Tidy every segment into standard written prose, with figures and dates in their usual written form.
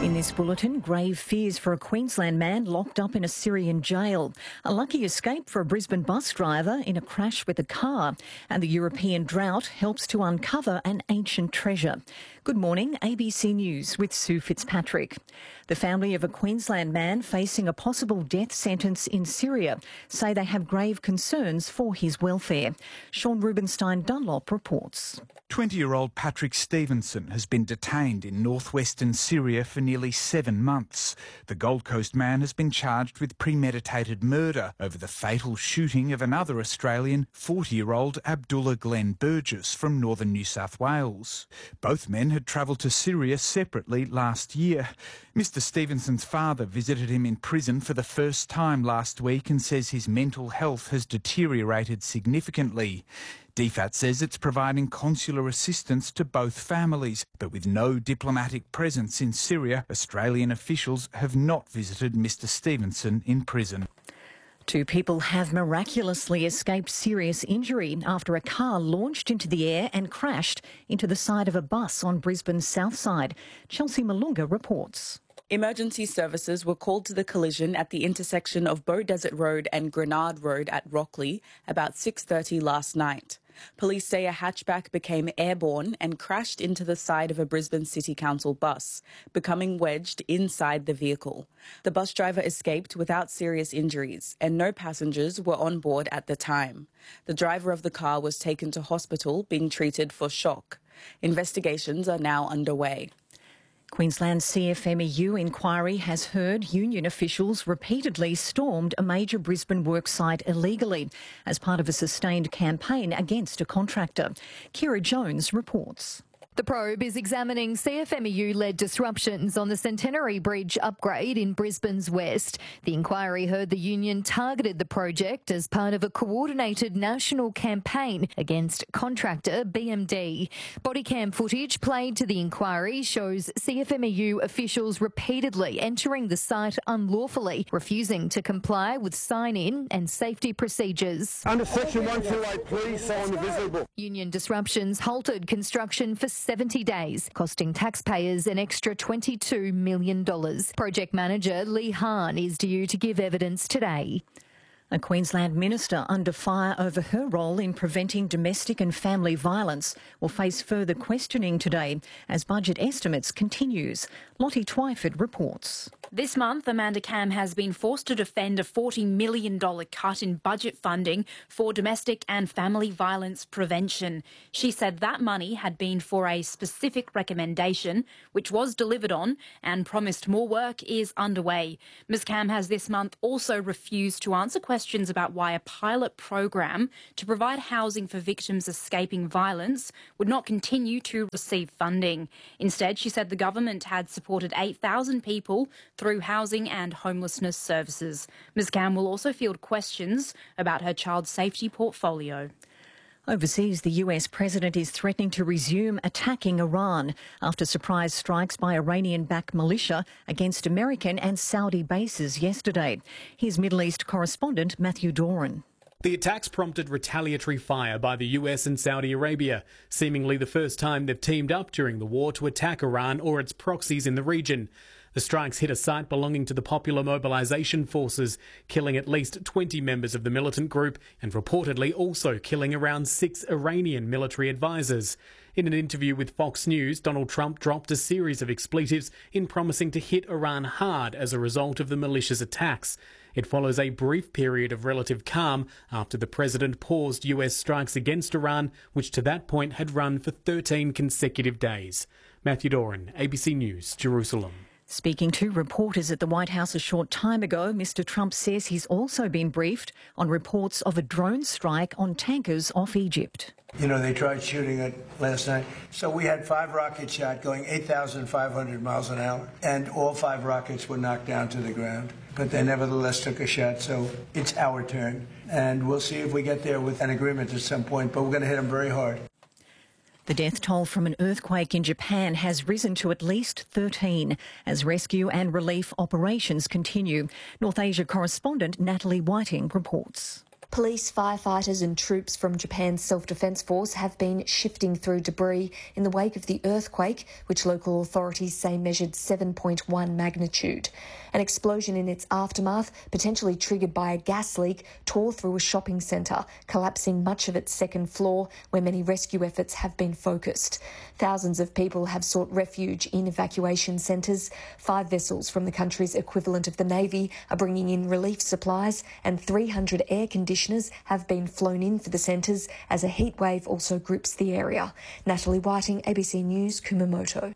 In this bulletin, grave fears for a Queensland man locked up in a Syrian jail. A lucky escape for a Brisbane bus driver in a crash with a car. And the European drought helps to uncover an ancient treasure. Good morning, ABC News with Sue Fitzpatrick. The family of a Queensland man facing a possible death sentence in Syria say they have grave concerns for his welfare. Sean Rubenstein Dunlop reports. 20-year-old Patrick Stevenson has been detained in northwestern Syria for nearly 7 months. The Gold Coast man has been charged with premeditated murder over the fatal shooting of another Australian, 40-year-old Abdullah Glenn Burgess from northern New South Wales. Both men had travelled to Syria separately last year. Mr Stevenson's father visited him in prison for the first time last week and says his mental health has deteriorated significantly. DFAT says it's providing consular assistance to both families, but with no diplomatic presence in Syria, Australian officials have not visited Mr Stevenson in prison. 2 people have miraculously escaped serious injury after a car launched into the air and crashed into the side of a bus on Brisbane's south side. Chelsea Malunga reports. Emergency services were called to the collision at the intersection of Beaudesert Road and Grenard Road at Rockley about 6:30 last night. Police say a hatchback became airborne and crashed into the side of a Brisbane City Council bus, becoming wedged inside the vehicle. The bus driver escaped without serious injuries and no passengers were on board at the time. The driver of the car was taken to hospital being treated for shock. Investigations are now underway. Queensland's CFMEU inquiry has heard union officials repeatedly stormed a major Brisbane worksite illegally as part of a sustained campaign against a contractor. Kira Jones reports. The probe is examining CFMEU-led disruptions on the Centenary Bridge upgrade in Brisbane's west. The inquiry heard the union targeted the project as part of a coordinated national campaign against contractor BMD. Bodycam footage played to the inquiry shows CFMEU officials repeatedly entering the site unlawfully, refusing to comply with sign-in and safety procedures. Under Section 128, please sign the visible. Union disruptions halted construction for 70 days, costing taxpayers an extra $22 million. Project manager Lee Hahn is due to give evidence today. A Queensland minister under fire over her role in preventing domestic and family violence will face further questioning today as budget estimates continues. Lottie Twyford reports. This month, Amanda Cam has been forced to defend a $40 million cut in budget funding for domestic and family violence prevention. She said that money had been for a specific recommendation, which was delivered on, and promised more work is underway. Ms Cam has this month also refused to answer questions about why a pilot program to provide housing for victims escaping violence would not continue to receive funding. Instead, she said the government had supported 8,000 people through housing and homelessness services. Ms Cam will also field questions about her child safety portfolio. Overseas, the US president is threatening to resume attacking Iran after surprise strikes by Iranian-backed militia against American and Saudi bases yesterday. Here's Middle East correspondent Matthew Doran. The attacks prompted retaliatory fire by the US and Saudi Arabia, seemingly the first time they've teamed up during the war to attack Iran or its proxies in the region. The strikes hit a site belonging to the Popular Mobilisation Forces, killing at least 20 members of the militant group and reportedly also killing around 6 Iranian military advisors. In an interview with Fox News, Donald Trump dropped a series of expletives in promising to hit Iran hard as a result of the militia's attacks. It follows a brief period of relative calm after the president paused US strikes against Iran, which to that point had run for 13 consecutive days. Matthew Doran, ABC News, Jerusalem. Speaking to reporters at the White House a short time ago, Mr Trump says he's also been briefed on reports of a drone strike on tankers off Egypt. You know, they tried shooting it last night. So we had 5 rockets shot going 8,500 miles an hour, and all 5 rockets were knocked down to the ground. But they nevertheless took a shot, so it's our turn. And we'll see if we get there with an agreement at some point, but we're going to hit them very hard. The death toll from an earthquake in Japan has risen to at least 13 as rescue and relief operations continue. North Asia correspondent Natalie Whiting reports. Police, firefighters and troops from Japan's Self-Defense Force have been shifting through debris in the wake of the earthquake, which local authorities say measured 7.1 magnitude. An explosion in its aftermath, potentially triggered by a gas leak, tore through a shopping centre, collapsing much of its second floor, where many rescue efforts have been focused. Thousands of people have sought refuge in evacuation centres. 5 vessels from the country's equivalent of the Navy are bringing in relief supplies, and 300 air conditioners have been flown in for the centres as a heat wave also grips the area. Natalie Whiting, ABC News, Kumamoto.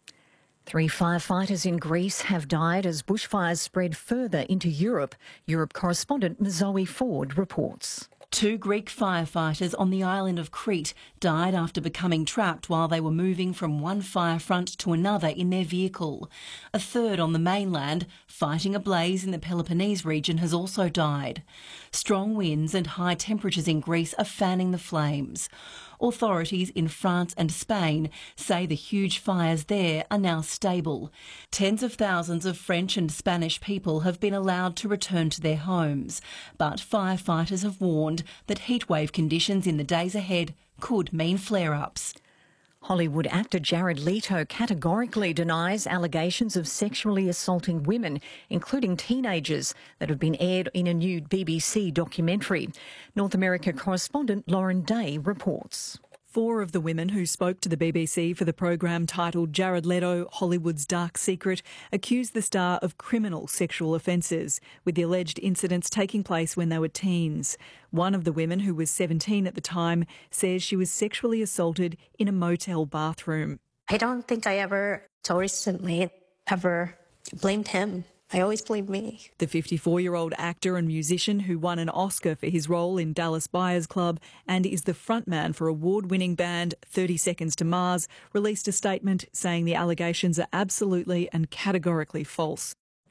3 firefighters in Greece have died as bushfires spread further into Europe. Europe correspondent Zoe Ford reports. 2 Greek firefighters on the island of Crete died after becoming trapped while they were moving from one fire front to another in their vehicle. A third on the mainland, fighting a blaze in the Peloponnese region, has also died. Strong winds and high temperatures in Greece are fanning the flames. Authorities in France and Spain say the huge fires there are now stable. Tens of thousands of French and Spanish people have been allowed to return to their homes, but firefighters have warned that heatwave conditions in the days ahead could mean flare-ups. Hollywood actor Jared Leto categorically denies allegations of sexually assaulting women, including teenagers, that have been aired in a new BBC documentary. North America correspondent Lauren Day reports. 4 of the women who spoke to the BBC for the programme titled Jared Leto, Hollywood's Dark Secret, accused the star of criminal sexual offences, with the alleged incidents taking place when they were teens. One of the women, who was 17 at the time, says she was sexually assaulted in a motel bathroom. I don't think I ever, so recently, ever blamed him. I always blame me. The 54-year-old actor and musician, who won an Oscar for his role in Dallas Buyers Club and is the frontman for award-winning band 30 Seconds to Mars, released a statement saying the allegations are absolutely and categorically false.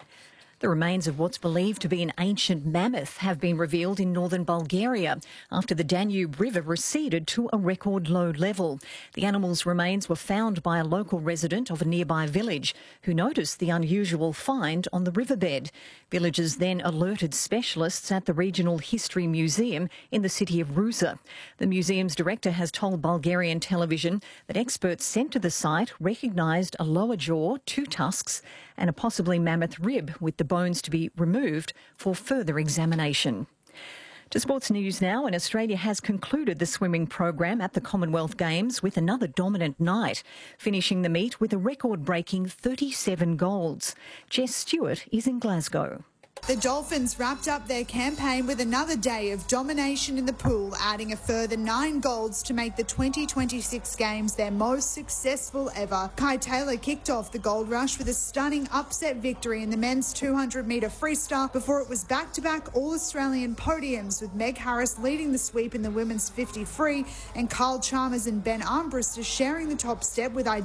The remains of what's believed to be an ancient mammoth have been revealed in northern Bulgaria after the Danube River receded to a record low level. The animal's remains were found by a local resident of a nearby village who noticed the unusual find on the riverbed. Villagers then alerted specialists at the Regional History Museum in the city of Ruza. The museum's director has told Bulgarian television that experts sent to the site recognised a lower jaw, 2 tusks and a possibly mammoth rib, with the bones to be removed for further examination. To sports news now, and Australia has concluded the swimming program at the Commonwealth Games with another dominant night, finishing the meet with a record-breaking 37 golds. Jess Stewart is in Glasgow. The Dolphins wrapped up their campaign with another day of domination in the pool, adding a further 9 golds to make the 2026 Games their most successful ever. Kai Taylor kicked off the gold rush with a stunning upset victory in the men's 200-metre freestyle before it was back-to-back All-Australian podiums, with Meg Harris leading the sweep in the women's 50 free and Kyle Chalmers and Ben Armbruster sharing the top step with